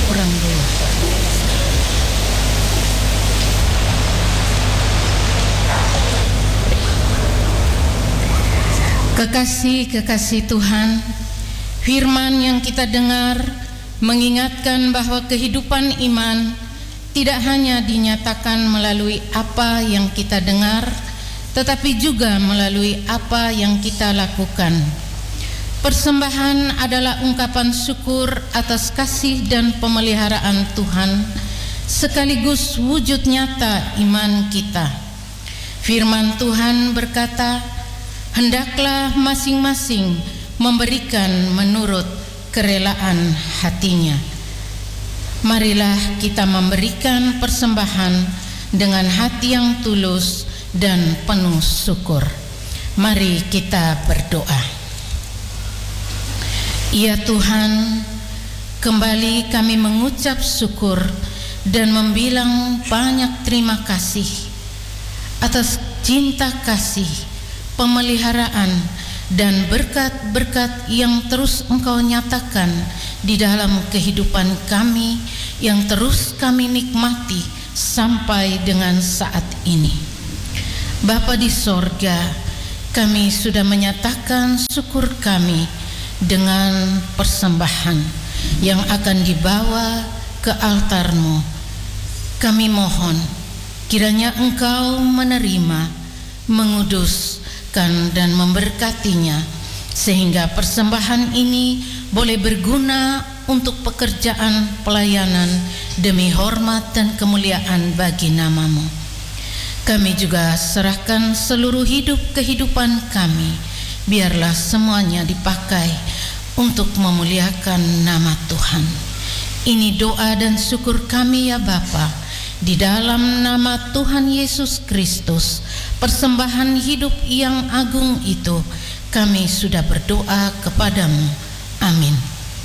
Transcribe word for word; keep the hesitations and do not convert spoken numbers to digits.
orang dulu. Kekasih-kekasih Tuhan, firman yang kita dengar mengingatkan bahwa kehidupan iman tidak hanya dinyatakan melalui apa yang kita dengar, tetapi juga melalui apa yang kita lakukan. Persembahan adalah ungkapan syukur atas kasih dan pemeliharaan Tuhan, sekaligus wujud nyata iman kita. Firman Tuhan berkata, hendaklah masing-masing memberikan menurut kerelaan hatinya. Marilah kita memberikan persembahan dengan hati yang tulus dan penuh syukur. Mari kita berdoa. Ya Tuhan, kembali kami mengucap syukur dan membilang banyak terima kasih atas cinta kasih, pemeliharaan dan berkat-berkat yang terus Engkau nyatakan di dalam kehidupan kami, yang terus kami nikmati sampai dengan saat ini. Bapa di sorga, kami sudah menyatakan syukur kami dengan persembahan yang akan dibawa ke altar-Mu. Kami mohon kiranya Engkau menerima, menguduskan dan memberkatinya, sehingga persembahan ini boleh berguna untuk pekerjaan pelayanan demi hormat dan kemuliaan bagi nama-Mu. Kami juga serahkan seluruh hidup kehidupan kami, biarlah semuanya dipakai untuk memuliakan nama Tuhan. Ini doa dan syukur kami ya Bapa, di dalam nama Tuhan Yesus Kristus, persembahan hidup yang agung itu, kami sudah berdoa kepadamu. Amin.